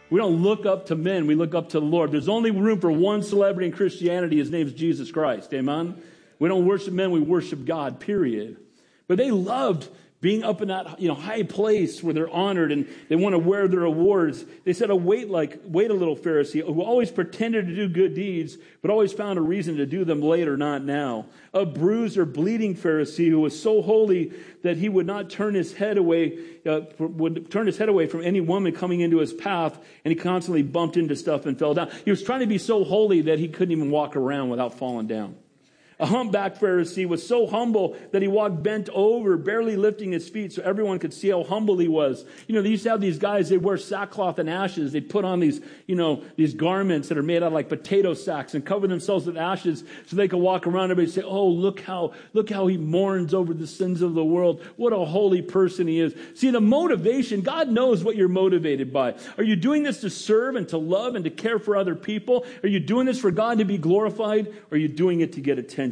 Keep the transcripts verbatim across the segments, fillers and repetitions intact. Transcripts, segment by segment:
We don't look up to men. We look up to the Lord. There's only room for one celebrity in Christianity. His name is Jesus Christ. Amen? We don't worship men. We worship God, period. But they loved being up in that, you know, high place where they're honored and they want to wear their awards. They said, "A wait like, wait a little Pharisee who always pretended to do good deeds, but always found a reason to do them later, not now. A bruised or bleeding Pharisee who was so holy that he would not turn his head away, uh, would turn his head away from any woman coming into his path, and he constantly bumped into stuff and fell down." He was trying to be so holy that he couldn't even walk around without falling down. A humpback Pharisee was so humble that he walked bent over, barely lifting his feet so everyone could see how humble he was. You know, they used to have these guys, they wear sackcloth and ashes. They put on these, you know, these garments that are made out of like potato sacks and cover themselves with ashes so they could walk around and say, "Oh, look how, look how he mourns over the sins of the world. What a holy person he is." See, the motivation, God knows what you're motivated by. Are you doing this to serve and to love and to care for other people? Are you doing this for God to be glorified? Or are you doing it to get attention?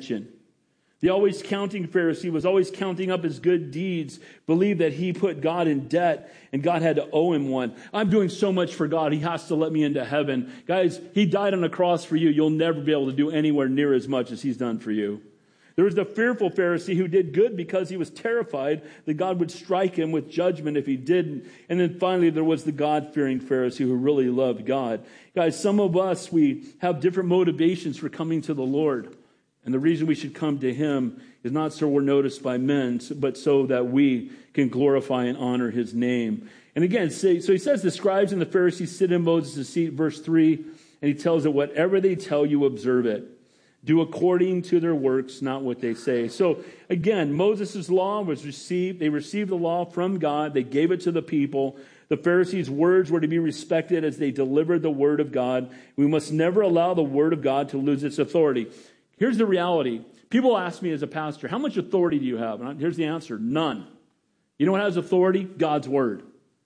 The always counting Pharisee was always counting up his good deeds, believed that he put God in debt and God had to owe him one. "I'm doing so much for God, he has to let me into heaven." Guys, he died on the cross for you. You'll never be able to do anywhere near as much as he's done for you. There was the fearful Pharisee who did good because he was terrified that God would strike him with judgment if he didn't. And then finally, there was the God-fearing Pharisee who really loved God. Guys, some of us, we have different motivations for coming to the Lord. And the reason we should come to him is not so we're noticed by men, but so that we can glorify and honor his name. And again, so he says the scribes and the Pharisees sit in Moses' seat, verse three, and he tells it, "Whatever they tell you, observe it. Do according to their works, not what they say." So again, Moses' law was received. They received the law from God. They gave it to the people. The Pharisees' words were to be respected as they delivered the word of God. We must never allow the word of God to lose its authority. Here's the reality. People ask me as a pastor, "How much authority do you have?" And here's the answer: none. You know what has authority? God's word.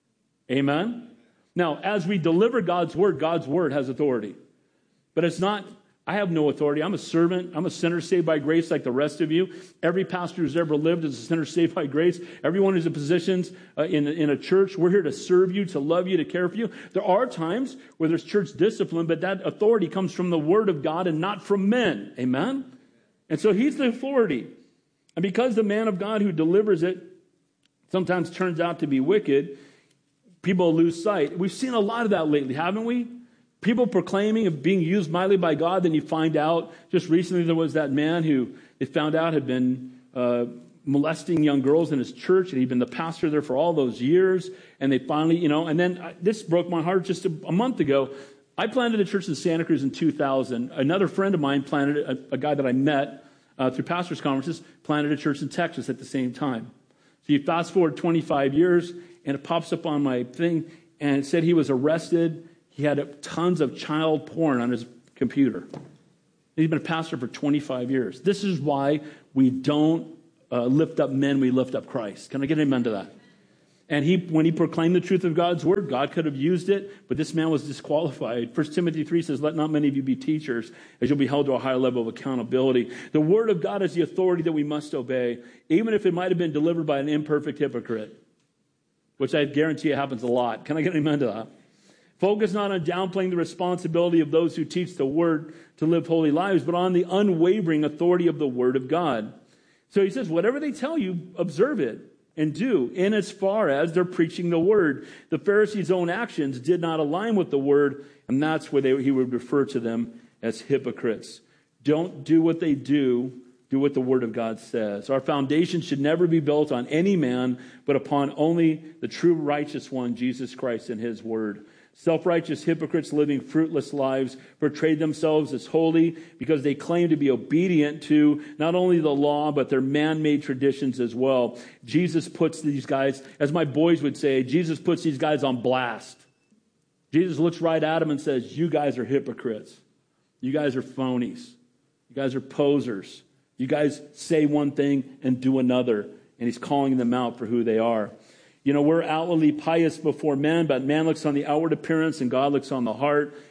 Amen? Now, as we deliver God's word, God's word has authority. But it's not, I have no authority. I'm a servant. I'm a sinner saved by grace like the rest of you. Every pastor who's ever lived is a sinner saved by grace. Everyone who's in positions uh, in, in a church, we're here to serve you, to love you, to care for you. There are times where there's church discipline, but that authority comes from the word of God and not from men. Amen? And so he's the authority. And because the man of God who delivers it sometimes turns out to be wicked, people lose sight. We've seen a lot of that lately, haven't we? People proclaiming and being used mightily by God, then you find out, just recently there was that man who they found out had been uh, molesting young girls in his church, and he'd been the pastor there for all those years, and they finally, you know, and then I, this broke my heart just a, a month ago. I planted a church in Santa Cruz in two thousand. Another friend of mine planted, a, a guy that I met uh, through pastors' conferences, planted a church in Texas at the same time. So you fast forward twenty-five years, and it pops up on my thing, and it said he was arrested. He had tons of child porn on his computer. He's been a pastor for twenty-five years. This is why we don't uh, lift up men, we lift up Christ. Can I get an amen to that? And he, when he proclaimed the truth of God's word, God could have used it, but this man was disqualified. First Timothy three says, "Let not many of you be teachers, as you'll be held to a higher level of accountability." The word of God is the authority that we must obey, even if it might have been delivered by an imperfect hypocrite, which I guarantee you happens a lot. Can I get an amen to that? Focus not on downplaying the responsibility of those who teach the word to live holy lives, but on the unwavering authority of the word of God. So he says, whatever they tell you, observe it and do, in as far as they're preaching the word. The Pharisees' own actions did not align with the word, and that's where they, he would refer to them as hypocrites. Don't do what they do. Do what the word of God says. Our foundation should never be built on any man, but upon only the true righteous one, Jesus Christ, and his word. Self-righteous hypocrites living fruitless lives portray themselves as holy because they claim to be obedient to not only the law, but their man-made traditions as well. Jesus puts these guys, as my boys would say, Jesus puts these guys on blast. Jesus looks right at them and says, "You guys are hypocrites. You guys are phonies. You guys are posers. You guys say one thing and do another." And he's calling them out for who they are. You know, we're outwardly pious before men, but man looks on the outward appearance and God looks on the heart.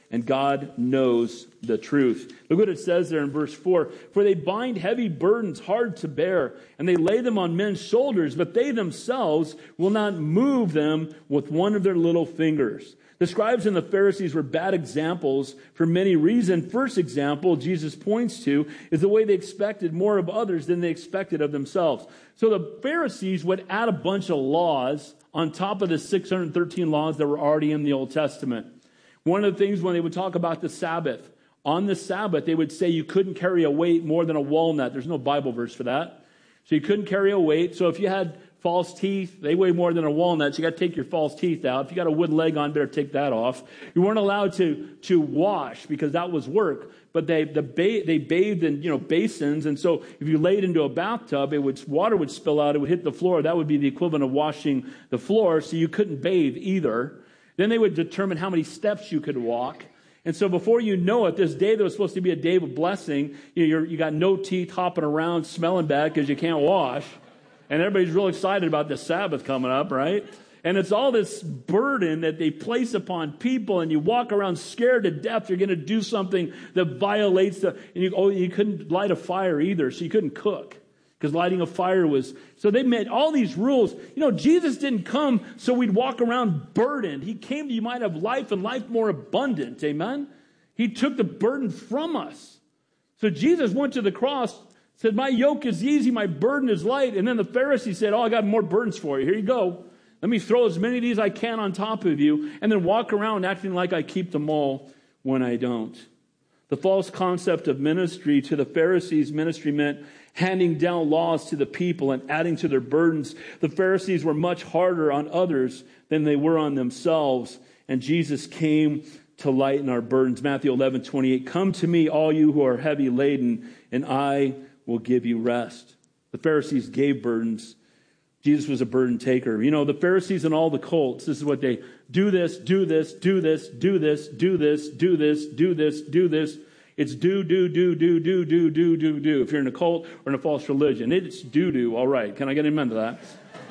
and God knows the truth. Look what it says there in verse four. For they bind heavy burdens hard to bear, and they lay them on men's shoulders, but they themselves will not move them with one of their little fingers. The scribes and the Pharisees were bad examples for many reasons. First example Jesus points to is the way they expected more of others than they expected of themselves. So the Pharisees would add a bunch of laws on top of the six hundred thirteen laws that were already in the Old Testament. One of the things when they would talk about the Sabbath, on the Sabbath they would say you couldn't carry a weight more than a walnut. There's no Bible verse for that. So you couldn't carry a weight. So if you had false teeth, they weigh more than a walnut, so you got to take your false teeth out. If you got a wooden leg on, better take that off. You weren't allowed to to wash because that was work. But they the ba- they bathed in you know basins, and so if you laid into a bathtub, it would water would spill out. It would hit the floor. That would be the equivalent of washing the floor. So you couldn't bathe either. Then they would determine how many steps you could walk. And so before you know it, this day that was supposed to be a day of blessing, you know, you're, you got no teeth, hopping around, smelling bad because you can't wash. And everybody's real excited about the Sabbath coming up, right? And it's all this burden that they place upon people, and you walk around scared to death you're going to do something that violates the... And you, oh, you couldn't light a fire either, so you couldn't cook because lighting a fire was... So they made all these rules. You know, Jesus didn't come so we'd walk around burdened. He came that you might have life and life more abundant, amen? He took the burden from us. So Jesus went to the cross, said, my yoke is easy, my burden is light. And then the Pharisees said, oh, I got more burdens for you. Here you go. Let me throw as many of these as I can on top of you, and then walk around acting like I keep them all when I don't. The false concept of ministry to the Pharisees, ministry meant handing down laws to the people and adding to their burdens. The Pharisees were much harder on others than they were on themselves, and Jesus came to lighten our burdens. Matthew eleven twenty-eight, come to me, all you who are heavy laden, and I will give you rest. The Pharisees gave burdens. Jesus was a burden taker. You know, the Pharisees and all the cults, this is what they do this, do this, do this, do this, do this, do this, do this, do this. It's do, do, do, do, do, do, do, do, do. If you're in a cult or in a false religion, it's do, do. All right. Can I get amen to that?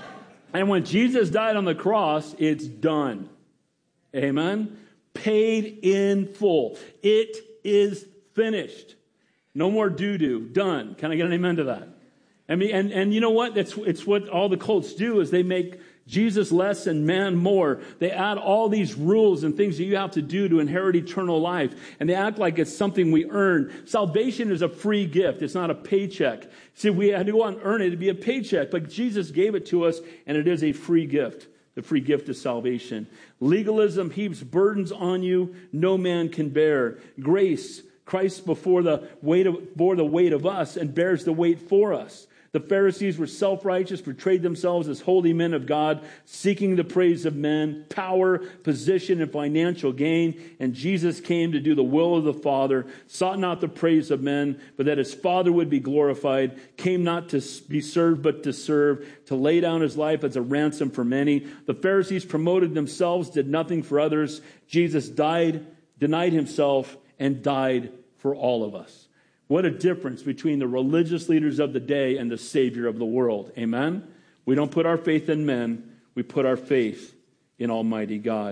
And when Jesus died on the cross, it's done. Amen. Paid in full. It is finished. No more do-do. Done. Can I get an amen to that? I mean, and, and you know what? It's, it's what all the cults do is they make Jesus less and man more. They add all these rules and things that you have to do to inherit eternal life. And they act like it's something we earn. Salvation is a free gift. It's not a paycheck. See, we had to go out and earn it to be a paycheck. But Jesus gave it to us, and it is a free gift. The free gift of salvation. Legalism heaps burdens on you no man can bear. Grace, Christ before the weight of, bore the weight of us and bears the weight for us. The Pharisees were self-righteous, portrayed themselves as holy men of God, seeking the praise of men, power, position, and financial gain. And Jesus came to do the will of the Father, sought not the praise of men, but that his Father would be glorified, came not to be served, but to serve, to lay down his life as a ransom for many. The Pharisees promoted themselves, did nothing for others. Jesus died, denied himself, and died for all of us. What a difference between the religious leaders of the day and the Savior of the world. Amen? We don't put our faith in men. We put our faith in Almighty God.